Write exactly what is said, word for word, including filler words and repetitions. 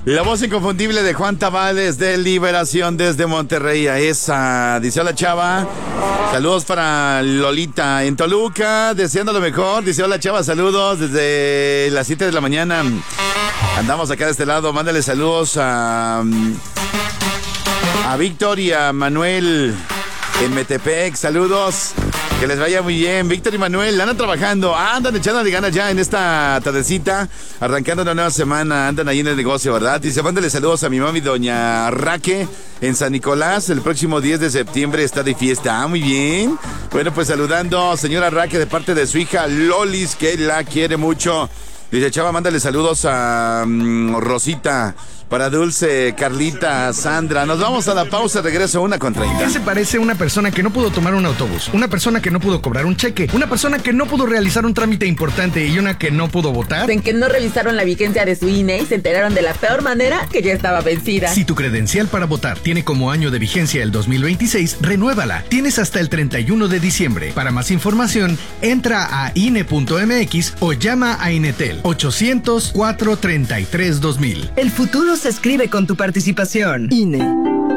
La voz inconfundible de Juan Tabales de Liberación desde Monterrey. A esa, dice hola chava. Saludos para Lolita en Toluca, deseando lo mejor. Dice hola chava, saludos desde las siete de la mañana. Andamos acá de este lado, mándale saludos a, a Víctor y a Manuel en Metepec, saludos. Que les vaya muy bien. Víctor y Manuel andan trabajando, andan echando de ganas ya en esta tardecita, arrancando una nueva semana, andan ahí en el negocio, ¿verdad? Y se mándale saludos a mi mami, doña Raque, en San Nicolás. El próximo diez de septiembre está de fiesta. Ah, muy bien. Bueno, pues saludando, señora Raque, de parte de su hija Lolis, que la quiere mucho. Dice, chava, mándale saludos a um, Rosita, para Dulce, Carlita, Sandra. Nos vamos a la pausa, regreso una con treinta. ¿Qué se parece a una persona que no pudo tomar un autobús? Una persona que no pudo cobrar un cheque. Una persona que no pudo realizar un trámite importante y una que no pudo votar. En que no revisaron la vigencia de su I N E y se enteraron de la peor manera, que ya estaba vencida. Si tu credencial para votar tiene como año de vigencia el dos mil veintiséis, renuévala. Tienes hasta el treinta y uno de diciembre. Para más información, entra a I N E punto M X o llama a Inetel ochocientos, cuatrocientos treinta y tres, dos mil. El futuro se escribe con tu participación. I N E.